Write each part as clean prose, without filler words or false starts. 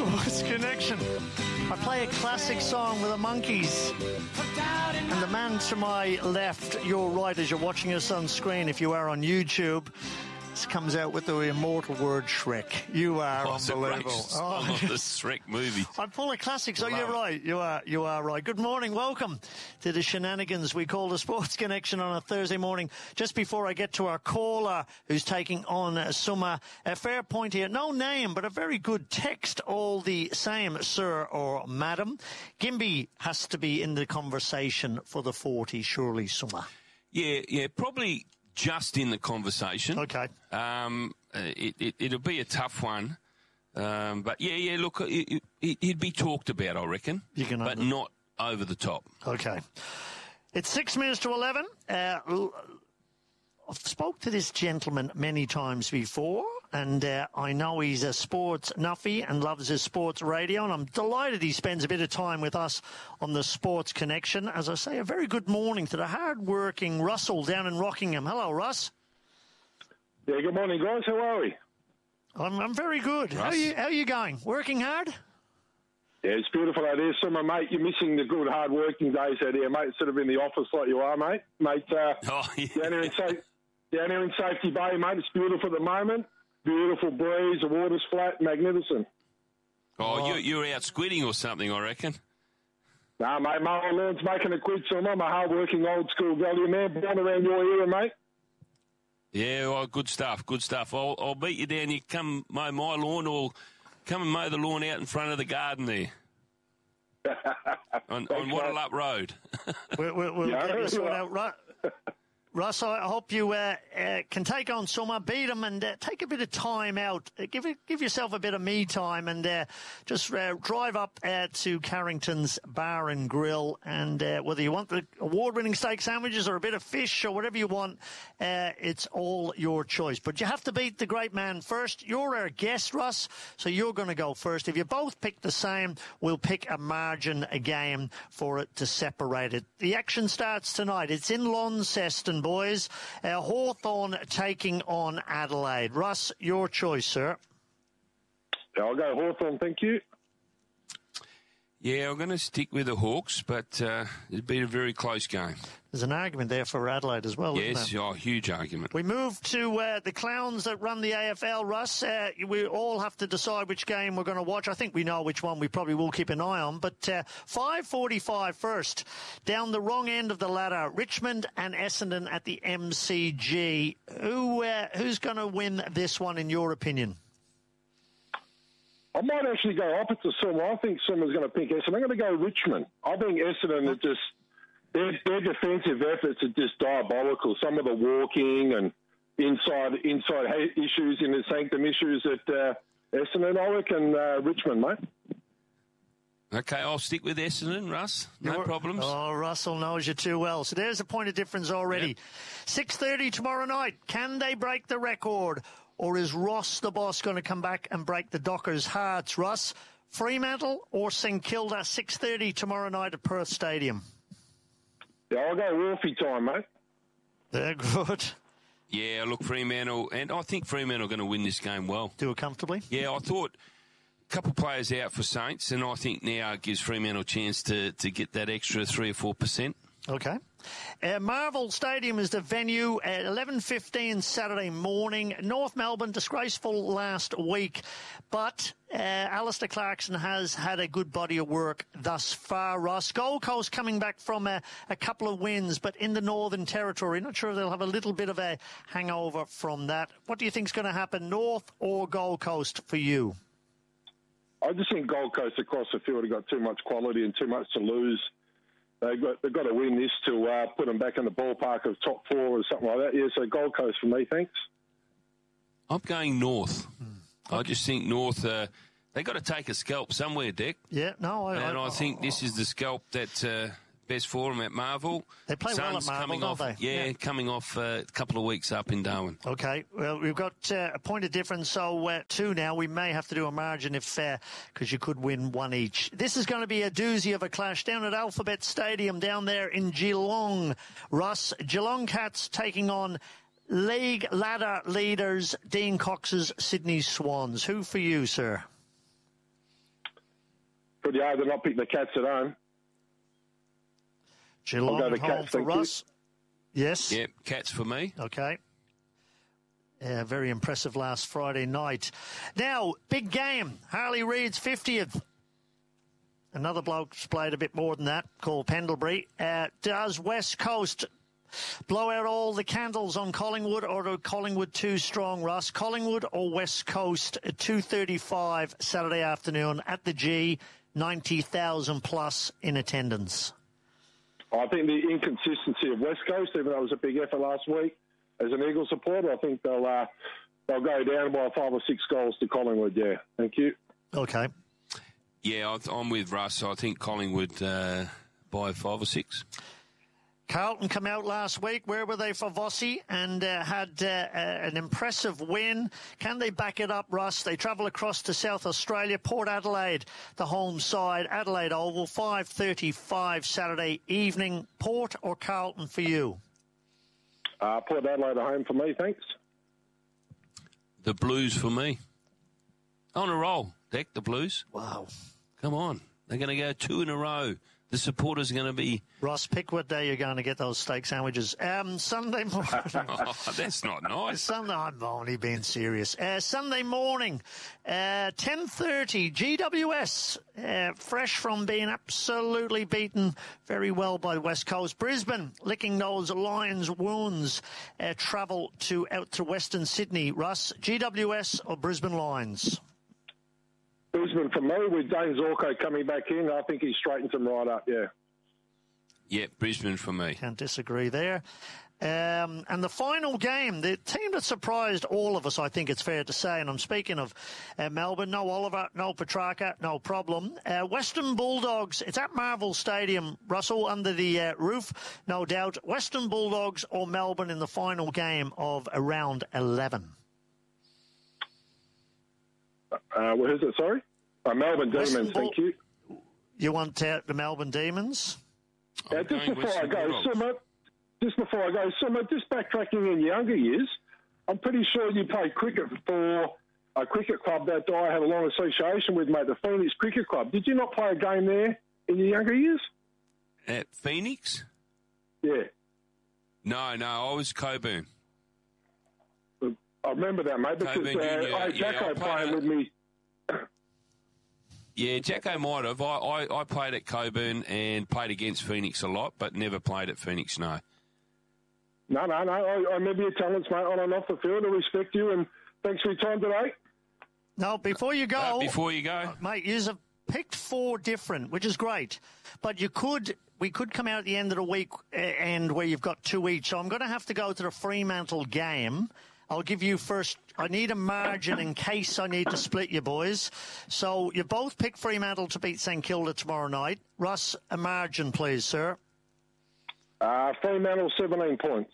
Sports Connection. I play a classic song with the Monkees. And the man to my left, your right, as you're watching us on screen, if you are on YouTube, this comes out with the immortal word Shrek. You are unbelievable. Song of the Shrek movie. I'm full of classics, so you're right. You are right. Good morning. Welcome to the shenanigans we call the Sports Connection on a Thursday morning. Just before I get to our caller who's taking on Summer, a fair point here. No name, but a very good text all the same, sir or madam. Gimby has to be in the conversation for the 40, surely, Summer. Yeah, probably just in the conversation. Okay. It'll be a tough one. But yeah, look, he'd be talked about, I reckon, but not over the top. Okay. It's 6 minutes to 11. I've spoke to this gentleman many times before, and I know he's a sports nuffy and loves his sports radio, and I'm delighted he spends a bit of time with us on the Sports Connection. As I say, a very good morning to the hard-working Russell down in Rockingham. Hello, Russ. Yeah, good morning, guys. How are we? I'm very good. How are you going? Working hard? Yeah, it's beautiful out here. Summer, mate, you're missing the good, hard-working days out here, mate, instead of in the office like you are, mate. Down here in Safety Bay, mate, it's beautiful at the moment. Beautiful breeze, the water's flat, magnificent. Oh, you're out squidding or something, I reckon. Nah, mate, my lawn's making a quid, Summer. I'm a hard-working, old-school value man, born around your era, mate. Yeah, well, good stuff. I'll beat you down. You come mow my lawn or come and mow the lawn out in front of the garden there. on Wattle Road. We'll get you sorted out, right? Russ, I hope you can take on Summer, beat him, and take a bit of time out. Give yourself a bit of me time, and just drive up to Carrington's Bar and Grill. And whether you want the award-winning steak sandwiches or a bit of fish or whatever you want, it's all your choice. But you have to beat the great man first. You're our guest, Russ, so you're going to go first. If you both pick the same, we'll pick a margin game for it to separate it. The action starts tonight. It's in Launceston, boys. Hawthorn taking on Adelaide. Russ, your choice, sir. Yeah, I'll go Hawthorn, thank you. Yeah, I'm going to stick with the Hawks, but it'd be a very close game. There's an argument there for Adelaide as well, isn't there? Yes, huge argument. We move to the Clowns that run the AFL, Russ. We all have to decide which game we're going to watch. I think we know which one we probably will keep an eye on. But 5:45 first, down the wrong end of the ladder, Richmond and Essendon at the MCG. Who's going to win this one, in your opinion? I might actually go opposite to Summer. I think Summer's going to pick Essendon. I'm going to go Richmond. I think Essendon are just... Their defensive efforts are just diabolical. Some of the walking and inside issues in the sanctum issues at Essendon. I reckon Richmond, mate. Okay, I'll stick with Essendon, Russ. No problems. Oh, Russell knows you too well. So there's a point of difference already. Yep. 6:30 tomorrow night. Can they break the record? Or is Ross, the boss, going to come back and break the Dockers' hearts? Russ, Fremantle or St Kilda, 6:30 tomorrow night at Perth Stadium? Yeah, I'll go Wolfie time, mate. They're good. Yeah, look, Fremantle, and I think Fremantle are going to win this game well. Do it comfortably? Yeah, I thought a couple of players out for Saints, and I think now it gives Fremantle a chance to get that extra 3 or 4%. Okay. Marvel Stadium is the venue at 11:15 Saturday morning. North Melbourne, disgraceful last week, but Alistair Clarkson has had a good body of work thus far, Ross. Gold Coast coming back from a couple of wins, but in the Northern Territory. Not sure they'll have a little bit of a hangover from that. What do you think is going to happen, North or Gold Coast, for you? I just think Gold Coast across the field have got too much quality and too much to lose. They've got to win this to put them back in the ballpark of top 4 or something like that. Yeah, so Gold Coast for me, thanks. I'm going North. Okay. I just think North, they got to take a scalp somewhere, Dick. Yeah, no. I think this is the scalp that best for them at Marvel. They play well at Marvel, don't they? Yeah, coming off a couple of weeks up in Darwin. Okay, well, we've got a point of difference, so 2 now. We may have to do a margin if because you could win 1 each. This is going to be a doozy of a clash down at Alphabet Stadium down there in Geelong. Russ, Geelong Cats taking on league ladder leaders Dean Cox's Sydney Swans. Who for you, sir? with you. I did not pick the Cats at home. Geelong at home for Russ. Yes. Yep, Cats for me. Okay. Very impressive last Friday night. Now, big game. Harley Reid's 50th. Another bloke's played a bit more than that, called Pendlebury. Does West Coast blow out all the candles on Collingwood, or are Collingwood too strong, Russ? Collingwood or West Coast at 2:35 Saturday afternoon at the G, 90,000 plus in attendance? I think the inconsistency of West Coast, even though it was a big effort last week, as an Eagles supporter, I think they'll go down by 5 or 6 goals to Collingwood, yeah. Thank you. Okay. Yeah, I'm with Russ. I think Collingwood by 5 or 6. Carlton come out last week. Where were they for Vossi? And had an impressive win. Can they back it up, Russ? They travel across to South Australia. Port Adelaide, the home side. Adelaide Oval, 5:35 Saturday evening. Port or Carlton for you? Port Adelaide at home for me, thanks. The Blues for me. On a roll, Deck, the Blues. Wow. Come on. They're going to go 2 in a row. The supporters are going to be... Ross, pick what day you're going to get those steak sandwiches. Sunday morning. Oh, that's not nice. I'm only being serious. Sunday morning, 10:30, GWS, fresh from being absolutely beaten very well by West Coast. Brisbane, licking those Lions' wounds, travel out to Western Sydney. Russ, GWS or Brisbane Lions? Brisbane for me, with Dane Zorko coming back in. I think he straightens them right up, yeah. Yeah, Brisbane for me. Can't disagree there. And the final game, the team that surprised all of us, I think it's fair to say, and I'm speaking of Melbourne, no Oliver, no Petrarca, no problem. Western Bulldogs, it's at Marvel Stadium, Russell, under the roof, no doubt. Western Bulldogs or Melbourne in the final game of round 11? What is it, sorry? Melbourne Demons, thank you. You want the Melbourne Demons? Just before I go, Summer, just backtracking in younger years, I'm pretty sure you played cricket for a cricket club that I have a long association with, mate, the Phoenix Cricket Club. Did you not play a game there in your younger years? At Phoenix? Yeah. No, I was Coburn. I remember that, mate, because I had Jacko playing with me. Yeah, Jacko might have. I played at Coburn and played against Phoenix a lot, but never played at Phoenix, no. No. I remember your talents, mate, on and off the field. I respect you, and thanks for your time today. No, before you go, mate, you have picked 4 different, which is great. But we could come out at the end of the week and where you've got 2 each. So I'm going to have to go to the Fremantle game. I'll give you first. I need a margin in case I need to split you, boys. So you both pick Fremantle to beat St Kilda tomorrow night. Russ, a margin, please, sir. Fremantle, 17 points.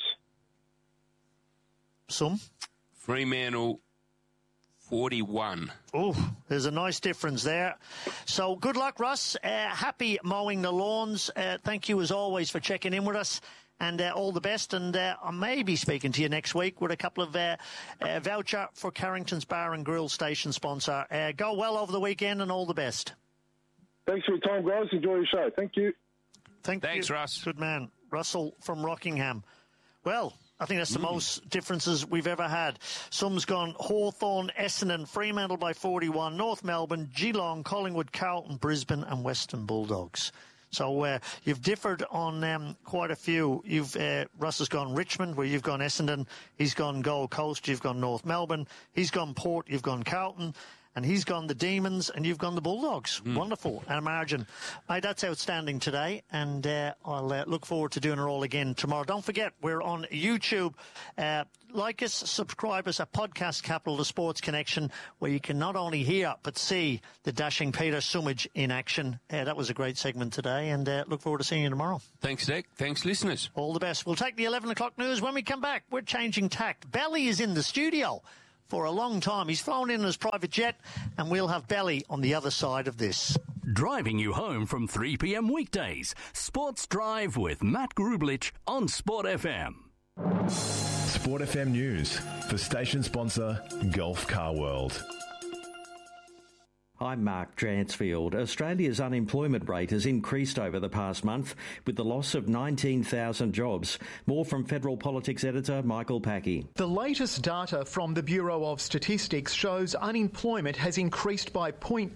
Some? Fremantle, 41. Oh, there's a nice difference there. So good luck, Russ. Happy mowing the lawns. Thank you, as always, for checking in with us. And all the best, and I may be speaking to you next week with a couple of voucher for Carrington's Bar and Grill station sponsor. Go well over the weekend, and all the best. Thanks for your time, guys. Enjoy your show. Thank you. Thanks, you. Russ. Good man. Russell from Rockingham. Well, I think that's the most differences we've ever had. Some's gone Hawthorn, Essendon, Fremantle by 41, North Melbourne, Geelong, Collingwood, Carlton, Brisbane, and Western Bulldogs. So you've differed on quite a few. Russ has gone Richmond, where you've gone Essendon. He's gone Gold Coast. You've gone North Melbourne. He's gone Port. You've gone Carlton. And he's gone the Demons, and you've gone the Bulldogs. Wonderful. And a margin. Mate, that's outstanding today, and I'll look forward to doing it all again tomorrow. Don't forget, we're on YouTube. Like us, subscribe us at Podcast Capital, the Sports Connection, where you can not only hear but see the dashing Peter Sumage in action. That was a great segment today, and look forward to seeing you tomorrow. Thanks, Dick. Thanks, listeners. All the best. We'll take the 11 o'clock news when we come back. We're changing tact. Belly is in the studio for a long time. He's flown in his private jet, and we'll have Belly on the other side of this. Driving you home from 3 p.m. weekdays. Sports Drive with Matt Grublich on Sport FM. Sport FM News for station sponsor Gulf Car World. I'm Mark Dransfield. Australia's unemployment rate has increased over the past month with the loss of 19,000 jobs. More from Federal Politics editor Michael Packey. The latest data from the Bureau of Statistics shows unemployment has increased by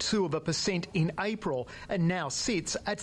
0.2% in April and now sits at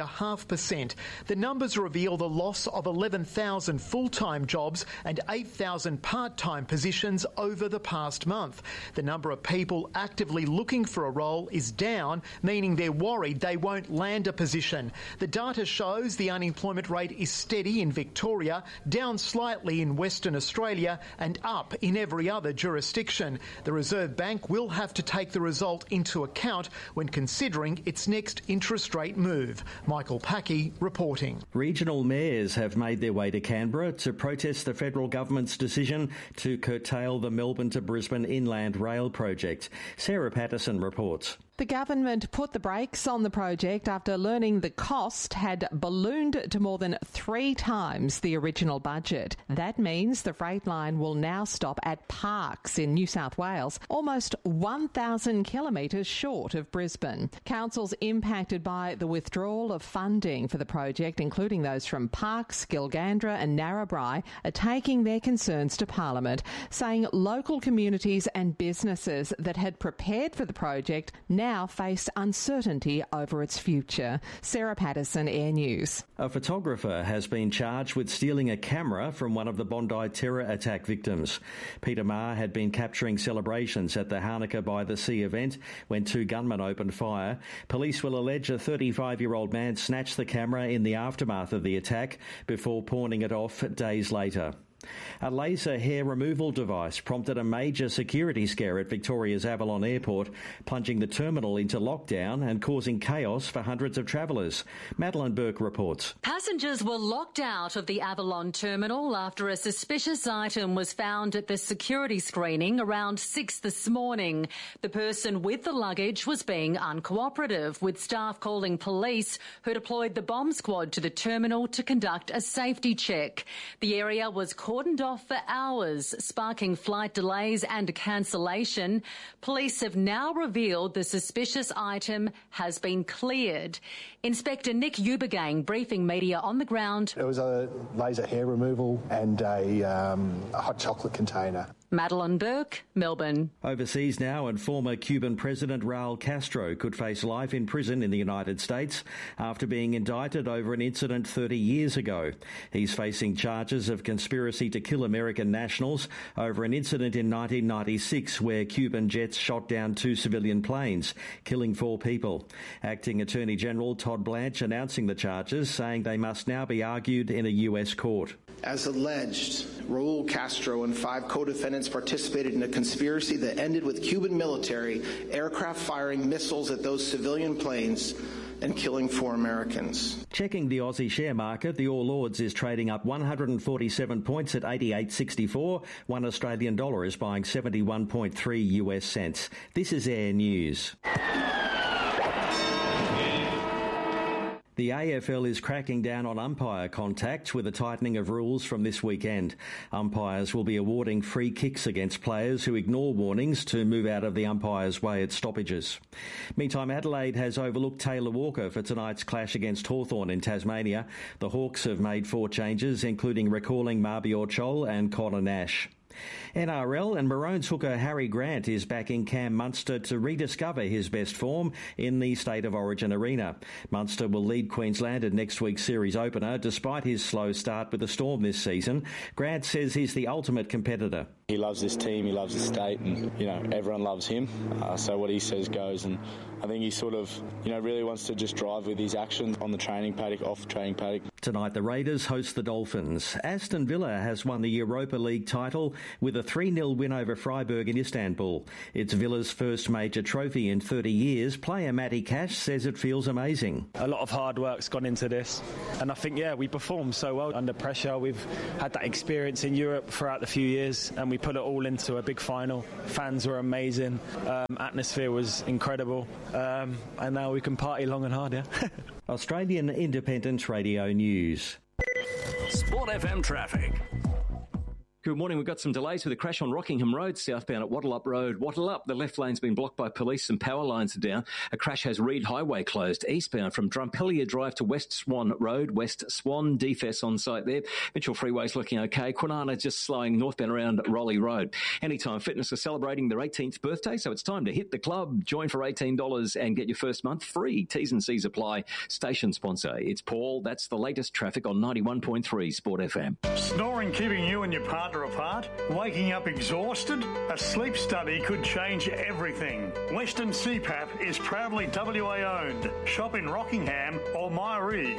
4.5%. The numbers reveal the loss of 11,000 full-time jobs and 8,000 part-time positions over the past month. The number of people actively looking for a role is down, meaning they're worried they won't land a position. The data shows the unemployment rate is steady in Victoria, down slightly in Western Australia and up in every other jurisdiction. The Reserve Bank will have to take the result into account when considering its next interest rate move. Michael Packey reporting. Regional mayors have made their way to Canberra to protest the federal government's decision to curtail the Melbourne to Brisbane Inland Rail project. Sarah Patterson reports. The government put the brakes on the project after learning the cost had ballooned to more than 3 times the original budget. That means the freight line will now stop at Parkes in New South Wales, almost 1,000 kilometres short of Brisbane. Councils impacted by the withdrawal of funding for the project, including those from Parkes, Gilgandra and Narrabri, are taking their concerns to Parliament, saying local communities and businesses that had prepared for the project now face uncertainty over its future. Sarah Patterson, Air News. A photographer has been charged with stealing a camera from one of the Bondi terror attack victims. Peter Maher had been capturing celebrations at the Hanukkah by the Sea event when 2 gunmen opened fire. Police will allege a 35-year-old man snatched the camera in the aftermath of the attack before pawning it off days later. A laser hair removal device prompted a major security scare at Victoria's Avalon Airport, plunging the terminal into lockdown and causing chaos for hundreds of travellers. Madeline Burke reports. Passengers were locked out of the Avalon terminal after a suspicious item was found at the security screening around 6 this morning. The person with the luggage was being uncooperative, with staff calling police, who deployed the bomb squad to the terminal to conduct a safety check. The area was cordoned off for hours, sparking flight delays and cancellation. Police have now revealed the suspicious item has been cleared. Inspector Nick Ubergang briefing media on the ground. It was a laser hair removal and a hot chocolate container. Madeline Burke, Melbourne. Overseas now, and former Cuban President Raul Castro could face life in prison in the United States after being indicted over an incident 30 years ago. He's facing charges of conspiracy to kill American nationals over an incident in 1996 where Cuban jets shot down 2 civilian planes, killing 4 people. Acting Attorney General Todd Blanche announcing the charges, saying they must now be argued in a US court. As alleged, Raul Castro and 5 co-defendants participated in a conspiracy that ended with Cuban military aircraft firing missiles at those civilian planes and killing 4 Americans. Checking the Aussie share market, the All Ords is trading up 147 points at 88.64. 1 Australian dollar is buying 71.3 US cents. This is Air News. The AFL is cracking down on umpire contact with a tightening of rules from this weekend. Umpires will be awarding free kicks against players who ignore warnings to move out of the umpire's way at stoppages. Meantime, Adelaide has overlooked Taylor Walker for tonight's clash against Hawthorn in Tasmania. The Hawks have made 4 changes, including recalling Mabior Chol and Connor Nash. NRL, and Maroons hooker Harry Grant is backing Cam Munster to rediscover his best form in the State of Origin arena. Munster will lead Queensland at next week's series opener despite his slow start with the Storm this season. Grant says he's the ultimate competitor. He loves this team, he loves the state, and, everyone loves him. So what he says goes, and I think he sort of, really wants to just drive with his actions on the training paddock, off the training paddock. Tonight, the Raiders host the Dolphins. Aston Villa has won the Europa League title with a 3-0 win over Freiburg in Istanbul. It's Villa's first major trophy in 30 years. Player Matty Cash says it feels amazing. A lot of hard work's gone into this, and I think, we performed so well under pressure. We've had that experience in Europe throughout the few years, and we put it all into a big final. Fans were amazing. Atmosphere was incredible. And now we can party long and hard, yeah? Australian Independent Radio News. Sport FM traffic. Good morning. We've got some delays with a crash on Rockingham Road, southbound at Wattle Up Road. Wattle Up, the left lane's been blocked by police. Some power lines are down. A crash has Reed Highway closed eastbound from Drumpellier Drive to West Swan Road. West Swan, DFS on site there. Mitchell Freeway's looking okay. Kwinana just slowing northbound around Raleigh Road. Anytime Fitness are celebrating their 18th birthday, so it's time to hit the club. Join for $18 and get your first month free. T's and C's apply. Station sponsor. It's Paul. That's the latest traffic on 91.3 Sport FM. Snoring keeping you and your partner apart? Waking up exhausted? A sleep study could change everything. Western CPAP is proudly WA owned. Shop in Rockingham or Myree.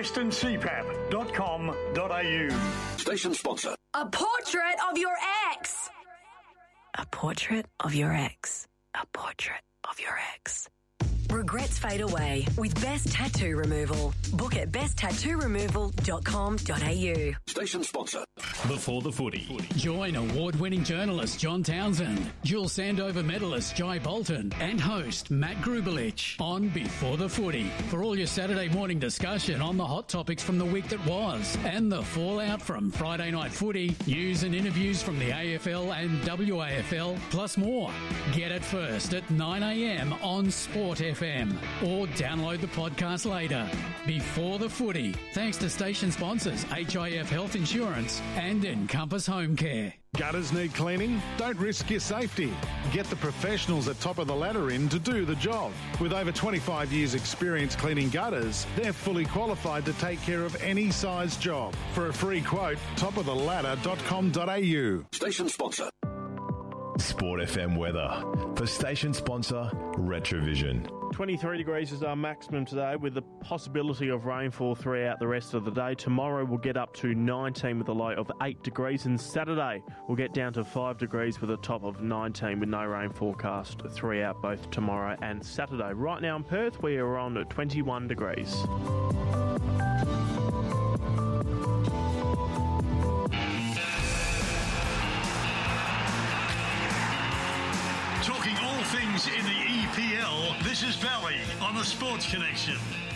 westerncpap.com.au. Station sponsor. A portrait of your ex. A portrait of your ex. A portrait of your ex. Regrets fade away with Best Tattoo Removal. Book at besttattooremoval.com.au. Station sponsor. Before the Footy. Join award-winning journalist John Townsend, dual Sandover medalist Jai Bolton, and host Matt Grubelich on Before the Footy for all your Saturday morning discussion on the hot topics from the week that was and the fallout from Friday night footy, news and interviews from the AFL and WAFL, plus more. Get it first at 9 a.m. on Sport FM or download the podcast later. Before the Footy, thanks to station sponsors HIF Health Insurance and Encompass Home Care. Gutters need cleaning? Don't risk your safety. Get the professionals at Top of the Ladder in to do the job. With over 25 years' experience cleaning gutters, they're fully qualified to take care of any size job. For a free quote, topoftheladder.com.au. Station sponsor. Sport FM weather for station sponsor Retrovision. 23 degrees is our maximum today with the possibility of rainfall throughout the rest of the day. Tomorrow we'll get up to 19 with a low of 8 degrees, and Saturday we'll get down to 5 degrees with a top of 19 with no rain forecast throughout both tomorrow and Saturday. Right now in Perth we are on 21 degrees. Talking all things in the EPL, this is Valley on the Sports Connection.